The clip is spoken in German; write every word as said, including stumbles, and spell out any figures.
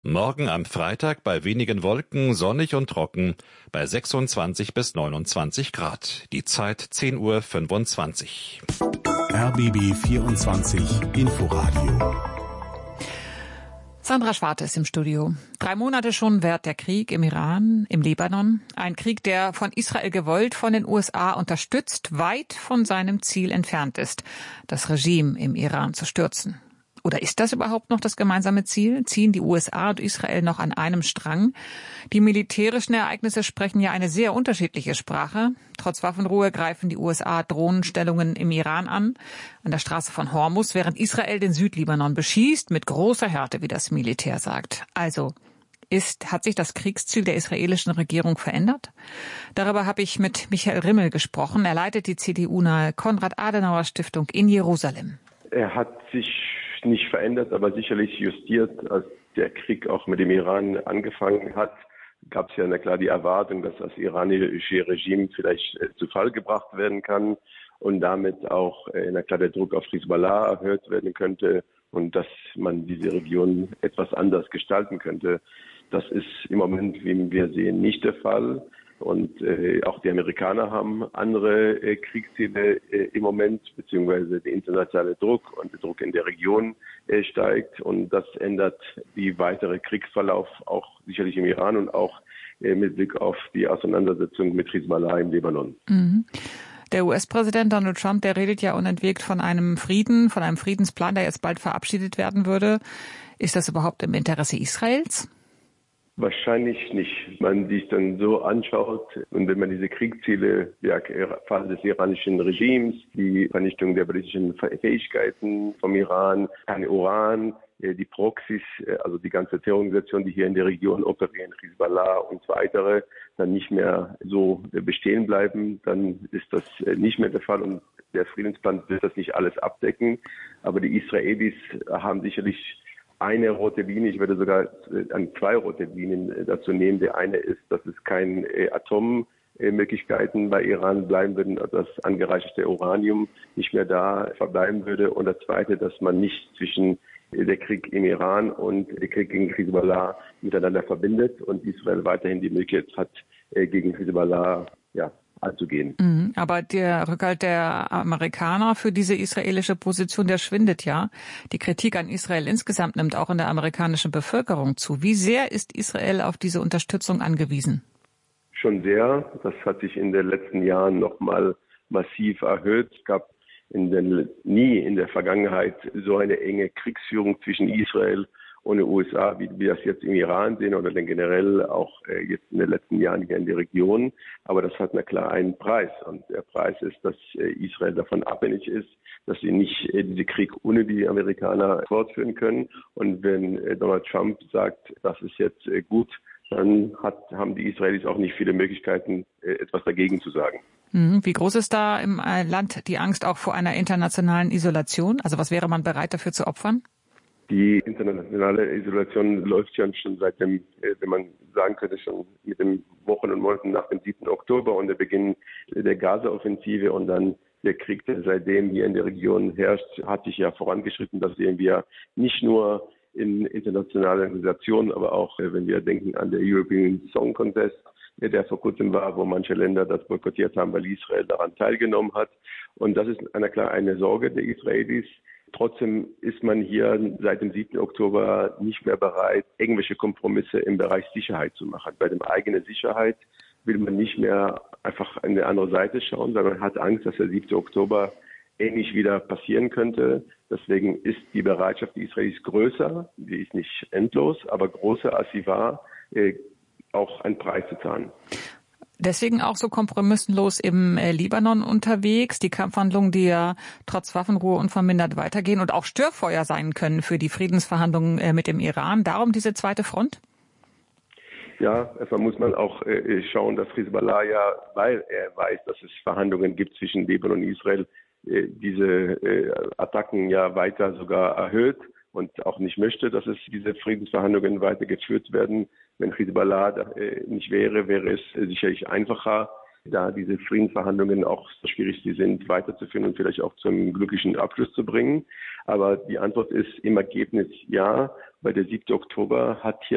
Morgen am Freitag bei wenigen Wolken, sonnig und trocken, bei sechsundzwanzig bis neunundzwanzig Grad. Die Zeit zehn Uhr fünfundzwanzig. R B B vierundzwanzig Inforadio. Sandra Schwarte ist im Studio. Drei Monate schon währt der Krieg im Iran, im Libanon. Ein Krieg, der von Israel gewollt, von den U S A unterstützt, weit von seinem Ziel entfernt ist, das Regime im Iran zu stürzen. Oder ist das überhaupt noch das gemeinsame Ziel? Ziehen die U S A und Israel noch an einem Strang? Die militärischen Ereignisse sprechen ja eine sehr unterschiedliche Sprache. Trotz Waffenruhe greifen die U S A Drohnenstellungen im Iran an, an der Straße von Hormuz, während Israel den Südlibanon beschießt, mit großer Härte, wie das Militär sagt. Also, ist, hat sich das Kriegsziel der israelischen Regierung verändert? Darüber habe ich mit Michael Rimmel gesprochen. Er leitet die C D U-nahe Konrad-Adenauer-Stiftung in Jerusalem. Er hat sich nicht verändert, aber sicherlich justiert. Als der Krieg auch mit dem Iran angefangen hat, gab es ja na klar die Erwartung, dass das iranische Regime vielleicht äh, zu Fall gebracht werden kann und damit auch äh, na klar der Druck auf Hisbollah erhöht werden könnte und dass man diese Region etwas anders gestalten könnte. Das ist im Moment, wie wir sehen, nicht der Fall. Und äh, auch die Amerikaner haben andere äh, Kriegsziele äh, im Moment, beziehungsweise der internationale Druck und der Druck in der Region äh, steigt. Und das ändert die weitere Kriegsverlauf auch sicherlich im Iran und auch äh, mit Blick auf die Auseinandersetzung mit Hisbollah im Libanon. Mhm. Der U S-Präsident Donald Trump, der redet ja unentwegt von einem Frieden, von einem Friedensplan, der jetzt bald verabschiedet werden würde. Ist das überhaupt im Interesse Israels? Wahrscheinlich nicht. Wenn man sich dann so anschaut und wenn man diese Kriegsziele, der Fall des iranischen Regimes, die Vernichtung der britischen Fähigkeiten vom Iran, kein Uran, die Proxys, also die ganze Terrororganisation, die hier in der Region operieren, Hisbollah und so weitere, dann nicht mehr so bestehen bleiben, dann ist das nicht mehr der Fall und der Friedensplan wird das nicht alles abdecken. Aber die Israelis haben sicherlich eine rote Linie, ich würde sogar an zwei rote Linien dazu nehmen. Der eine ist, dass es keine Atommöglichkeiten bei Iran bleiben würden, dass angereicherte Uranium nicht mehr da verbleiben würde. Und das zweite, dass man nicht zwischen der Krieg im Iran und der Krieg gegen Hisbollah miteinander verbindet und Israel weiterhin die Möglichkeit hat, gegen Hisbollah ja, anzugehen. Mhm, aber der Rückhalt der Amerikaner für diese israelische Position, der schwindet ja. Die Kritik an Israel insgesamt nimmt auch in der amerikanischen Bevölkerung zu. Wie sehr ist Israel auf diese Unterstützung angewiesen? Schon sehr. Das hat sich in den letzten Jahren noch mal massiv erhöht. Es gab in den, nie in der Vergangenheit so eine enge Kriegsführung zwischen Israel und den U S A, wie wir das jetzt im Iran sehen oder dann generell auch äh, jetzt in den letzten Jahren hier in der Region. Aber das hat na klar einen Preis. Und der Preis ist, dass äh, Israel davon abhängig ist, dass sie nicht äh, diese Krieg ohne die Amerikaner fortführen können. Und wenn äh, Donald Trump sagt, das ist jetzt äh, gut, dann hat, haben die Israelis auch nicht viele Möglichkeiten, äh, etwas dagegen zu sagen. Wie groß ist da im Land die Angst auch vor einer internationalen Isolation? Also was wäre man bereit dafür zu opfern? Die internationale Isolation läuft ja schon seit dem, wenn man sagen könnte, schon mit den Wochen und Monaten nach dem siebten Oktober und der Beginn der Gaza-Offensive und dann der Krieg, der seitdem hier in der Region herrscht, hat sich ja vorangeschritten. Das sehen wir nicht nur in internationalen Organisationen, aber auch, wenn wir denken an der European Song Contest, der vor kurzem war, wo manche Länder das boykottiert haben, weil Israel daran teilgenommen hat. Und das ist na klar eine Sorge der Israelis. Trotzdem ist man hier seit dem siebten Oktober nicht mehr bereit, irgendwelche Kompromisse im Bereich Sicherheit zu machen. Bei der eigenen Sicherheit will man nicht mehr einfach an die andere Seite schauen, sondern man hat Angst, dass der siebte Oktober ähnlich wieder passieren könnte. Deswegen ist die Bereitschaft der Israelis größer, die ist nicht endlos, aber größer als sie war, auch einen Preis zu zahlen. Deswegen auch so kompromisslos im äh, Libanon unterwegs. Die Kampfhandlungen, die ja trotz Waffenruhe unvermindert weitergehen und auch Störfeuer sein können für die Friedensverhandlungen äh, mit dem Iran. Darum diese zweite Front? Ja, erstmal muss man auch äh, schauen, dass Hisbollah ja, weil er weiß, dass es Verhandlungen gibt zwischen Libanon und Israel, äh, diese äh, Attacken ja weiter sogar erhöht und auch nicht möchte, dass es diese Friedensverhandlungen weitergeführt werden. Wenn Hisbollah äh, nicht wäre, wäre es äh, sicherlich einfacher, da diese Friedensverhandlungen auch so schwierig sie sind, weiterzuführen und vielleicht auch zum glücklichen Abschluss zu bringen. Aber die Antwort ist im Ergebnis ja, weil der siebte Oktober hat hier